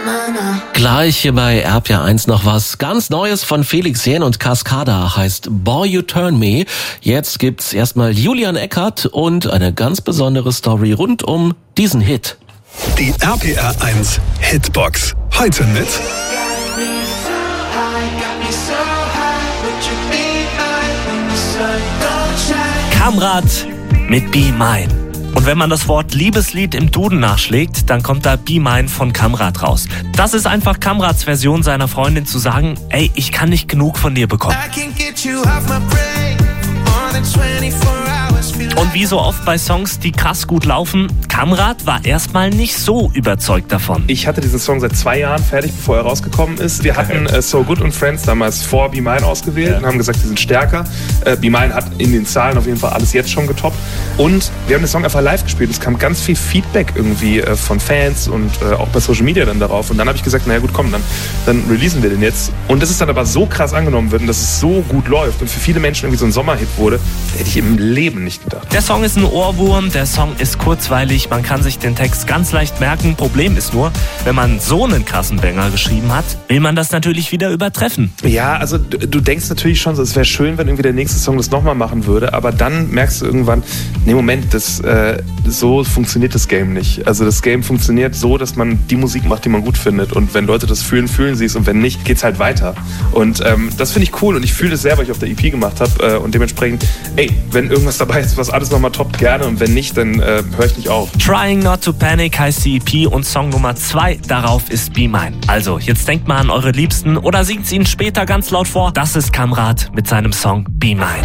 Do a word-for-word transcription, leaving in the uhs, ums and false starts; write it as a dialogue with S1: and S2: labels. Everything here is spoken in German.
S1: Gleich hier bei R P R eins noch was ganz Neues von Felix Jähn und Cascada, heißt Boy You Turn Me. Jetzt gibt's erstmal Julian Eckert und eine ganz besondere Story rund um diesen Hit.
S2: Die R P R eins Hitbox. Heute mit
S3: Kamrat mit Be Mine. Und wenn man das Wort Liebeslied im Duden nachschlägt, dann kommt da Be Mine von Kamrat raus. Das ist einfach Kamrats Version seiner Freundin zu sagen, ey, ich kann nicht genug von dir bekommen. Und wie so oft bei Songs, die krass gut laufen, Kamrat war erstmal nicht so überzeugt davon.
S4: Ich hatte diesen Song seit zwei Jahren fertig, bevor er rausgekommen ist. Wir hatten äh, So Good und Friends damals vor Be Mine ausgewählt ja. und haben gesagt, die sind stärker. Äh, Be Mine hat in den Zahlen auf jeden Fall alles jetzt schon getoppt. Und wir haben den Song einfach live gespielt. Es kam ganz viel Feedback irgendwie äh, von Fans und äh, auch bei Social Media dann darauf. Und dann habe ich gesagt, naja gut, komm, dann, dann releasen wir den jetzt. Und dass es dann aber so krass angenommen wird und dass es so gut läuft und für viele Menschen irgendwie so ein Sommerhit wurde, hätte ich im Leben nicht gedacht.
S3: Der Song ist ein Ohrwurm, der Song ist kurzweilig, man kann sich den Text ganz leicht merken. Problem ist nur, wenn man so einen krassen Banger geschrieben hat, will man das natürlich wieder übertreffen.
S4: Ja, also du, du denkst natürlich schon so, es wäre schön, wenn irgendwie der nächste Song das nochmal machen würde, aber dann merkst du irgendwann, nee, Moment, das, äh, so funktioniert das Game nicht. Also das Game funktioniert so, dass man die Musik macht, die man gut findet und wenn Leute das fühlen, fühlen sie es und wenn nicht, geht's halt weiter. Und ähm, das finde ich cool und ich fühle das sehr, weil ich auf der E P gemacht habe äh, und dementsprechend, ey, wenn irgendwas dabei ist, was alles nochmal top, gerne und wenn nicht, dann äh, höre ich nicht auf.
S3: Trying Not to Panic heißt die E P und Song Nummer zwei darauf ist Be Mine. Also, jetzt denkt mal an eure Liebsten oder singt ihnen später ganz laut vor. Das ist Kamrat mit seinem Song Be Mine.